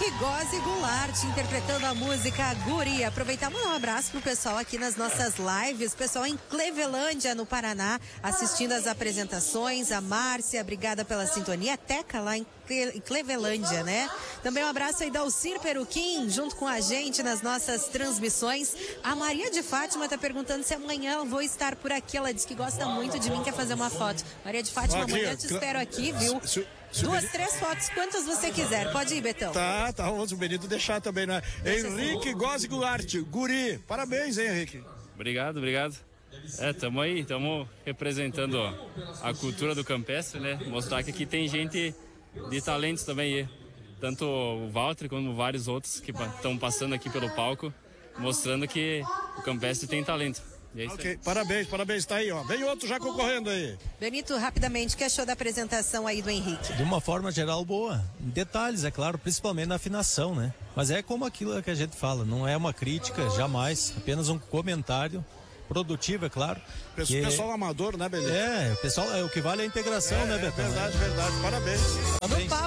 Henrique Gozzi Goulart interpretando a música Guri. Aproveitar e mandar um abraço pro pessoal aqui nas nossas lives, pessoal em Clevelândia, no Paraná, assistindo as apresentações. A Márcia, obrigada pela sintonia. A Teca lá em Clevelândia, né? Também um abraço aí da Alcir Peruquim, junto com a gente nas nossas transmissões. A Maria de Fátima tá perguntando se amanhã eu vou estar por aqui. Ela diz que gosta muito de mim, quer fazer uma foto. Maria de Fátima, amanhã eu te espero aqui, viu? 2, 3 fotos, quantas você quiser. Pode ir, Betão. Tá, vamos o Benito deixar também, né? Henrique Gozzi Goulart, Guri. Parabéns, hein, Henrique? Obrigado. Tamo aí, tamo representando a cultura do campestre, né? Mostrar que aqui tem gente de talentos também, tanto o Walter como vários outros que estão passando aqui pelo palco, mostrando que o campestre tem talento. E é isso Ok, aí. parabéns, tá aí, ó. Vem outro já concorrendo aí. Benito, rapidamente, o que achou da apresentação aí do Henrique? De uma forma geral, boa. Em detalhes, é claro, principalmente na afinação, né? Mas é como aquilo que a gente fala, não é uma crítica, jamais, apenas um comentário produtivo, é claro. Pessoal amador, né, Benito? Pessoal, o que vale é a integração, né, Betão? Verdade, parabéns. No palco.